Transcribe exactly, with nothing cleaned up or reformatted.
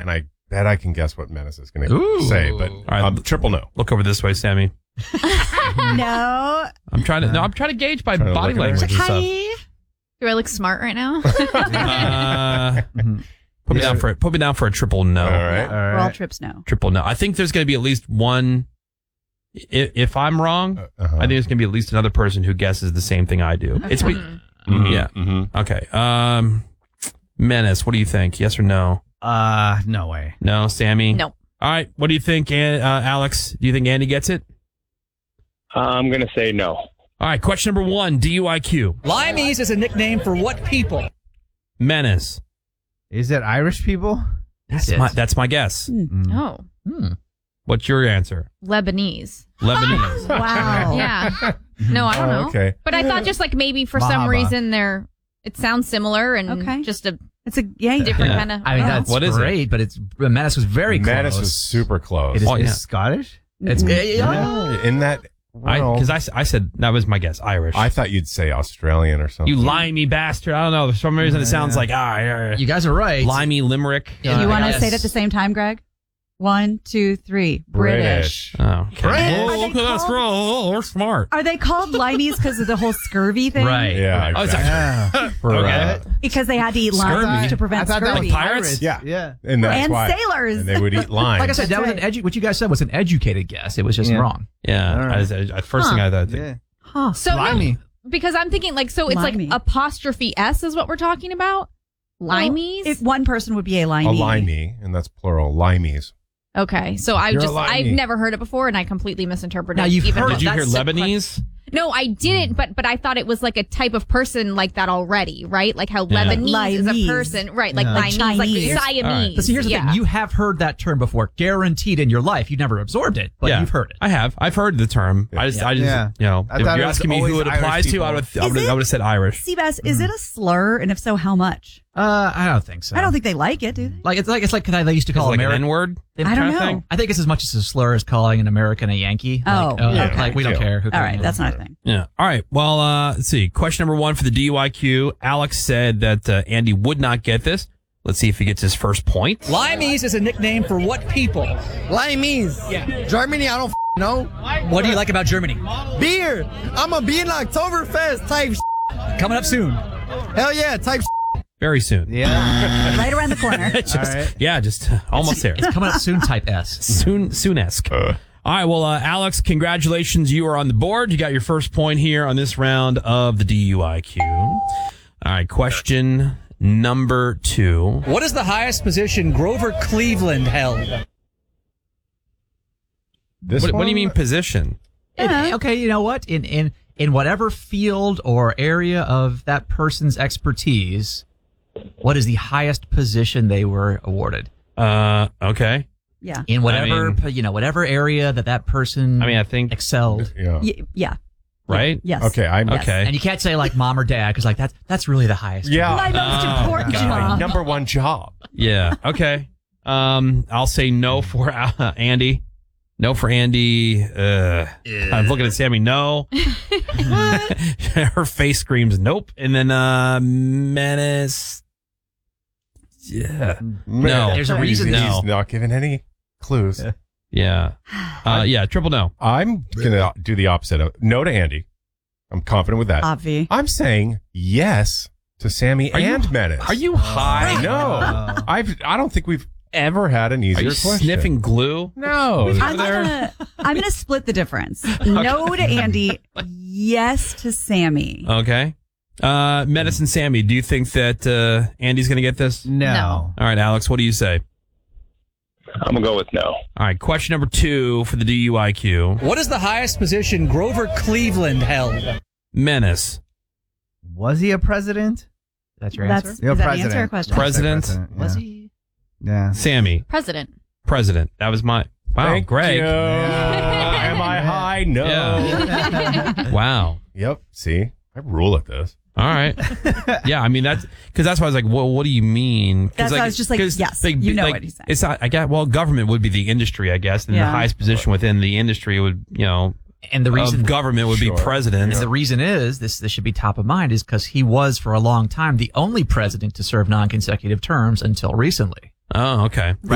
and I bet I can guess what Menace is going to say, but right, um, triple no. Look over this way, Sammy. No. I'm trying to. No, I'm trying to gauge by Trying to body look at her. language and stuff. Hi. Do I look smart right now? Uh, put me down for it. Put me down for a triple no. All right. All right. We're all trips no. Triple no. I think there's going to be at least one. If, if I'm wrong, Uh-huh. I think there's going to be at least another person who guesses the same thing I do. It's be- Mhm, yeah. mhm. Okay. Um, Menace, what do you think? Yes or no? Uh, no way. No, Sammy. No. All right. What do you think, An- uh, Alex? Do you think Andy gets it? I'm going to say no. All right. Question number one: D U I Q. Limeys is a nickname for what people? Menace. Is it Irish people? That's my. That's my guess. Mm. Oh, What's your answer? Lebanese. Lebanese. Wow. Yeah. No, I don't Oh, know. okay. But I thought just like maybe for some Mahaba. reason they're, it sounds similar and Okay. just a It's a yeah. different Yeah. kind of. I mean, that's What is it? great, but it's Menace was very Menace close. was super close. It is, Oh, yeah. is Scottish? It's Yeah, in that, well, Because I, s- I said that was my guess. Irish. I thought you'd say Australian or something. you limey bastard. I don't know. For some reason, it sounds like ah, yeah, you guys are right. limey limerick. Yeah. You want to Yes. say it at the same time, Greg? One, two, three. British. Oh, okay. And Whoa, are they look at us. called- Oh, we're smart. Are they called limeys because of the whole scurvy thing? Right. Yeah, Oh, it's exactly. For, Okay. uh, Because they had to eat Scurvy. limes to I prevent thought that scurvy. was Pirates? Yeah. Yeah. and that's And why. sailors. And they would eat lime. Like I said, that was That's an edu- what you guys said was an educated guess. It was just Yeah. wrong. Yeah. All right. I, I, first thing I thought. Yeah. Huh. So no, Limey. because I'm thinking like, so it's Limey. like apostrophe S is what we're talking about? Limeys? If one person would be a limey. a limey, and that's plural, limeys. Okay, so I You're a just I've limey. never heard it before, and I completely misinterpreted. Now, you've even heard- Did you hear That's the Lebanese? No, I didn't, but but I thought it was like a type of person like that already, right? Like how Yeah. Lebanese is a Limeese. person, right? Like Yeah. Like Chinese, like Chinese. Siamese. All right. But see, here's the yeah. thing. You have heard that term before, guaranteed in your life. You never absorbed it, but yeah, you've heard it. I have. I've heard the term. I just, I just, Yeah. you know, I if thought you're it was asking me who always it applies Irish to, I people. would, I Is would, I it? would have said Irish. Seabass, is it a slur? And if so, how much? Uh, I don't think so. I don't think they like it, do they? like it's like it's like how they used to Is it call like an American. N-word? I don't kind of know. thing? I think it's as much as a slur as calling an American a Yankee. Oh, like, uh, yeah. like we don't Yeah. care. Who All cares? right, that's not a thing. Yeah. All right. Well, uh, let's see. Question number one for the D U I Q. Alex said that uh, Andy would not get this. Let's see if he gets his first point. Limeys is a nickname for what people? Limeys. Yeah. Germany, I don't f- know. What do you like about Germany? Beer. I'm a beer Oktoberfest type sh- Coming up soon. Hell yeah, type sh- Very soon. Yeah. Right around the corner. Just, All right. Yeah, just uh, almost there. It's coming up soon. Type S. Soon, soon-esque. All right, well, uh, Alex, congratulations. You are on the board. You got your first point here on this round of the D U I Q. All right, question number two. What is the highest position Grover Cleveland held? This What, what do you one? mean position? In- okay, you know what? In in in whatever field or area of that person's expertise, what is the highest position they were awarded? Uh, okay. Yeah. In whatever I mean- you know, whatever area that that person I mean, I think, excelled. Yeah. Y- yeah. right? Yes. Okay, I'm Yes. Okay. And you can't say like mom or dad because like that's that's really the highest. Yeah. My most Oh, important God. My job. number one job. Yeah. Okay. Um, I'll say no for uh, Andy. No for Andy. Uh, I'm looking at Sammy. No. Her face screams nope. And then uh, Menace. Yeah. No. There's a reason- He's, No. he's not giving any clues. Yeah. Uh, yeah. Triple no. I'm gonna do the opposite of no to Andy. I'm confident with that. Obvi. I'm saying yes to Sammy Are you- and Menace. Are you high? No, I've. I don't think we've ever had an Are easier you question. sniffing glue? No. I'm gonna I'm gonna split the difference. No to Andy, yes to Sammy. Okay. Uh, Menace and Sammy, do you think that uh, Andy's going to get this? No. No. All right, Alex, what do you say? I'm going to go with no. All right, question number two for the D U I Q. What is the highest position Grover Cleveland held? Menace. Was he a president? That's your That's answer. Yeah, is that the president. answer or question? President. President, Was yeah. he? Yeah. Sammy. President. President. That was my... Wow, Thank Greg. you. Am I high? No. Yeah. Wow. Yep. See, I rule at this. All right. Yeah, I mean, that's... Because that's why I was like, well, what do you mean? 'Cause, That's why I was just like, 'cause, yes, you know like, what he's saying. It's not... I guess, well, government would be the industry, I guess, and the Yeah. highest position within the industry would, you know... And the reason of government would Sure. be president. And the reason is this this should be top of mind is because he was for a long time the only president to serve non-consecutive terms until recently. Oh, okay.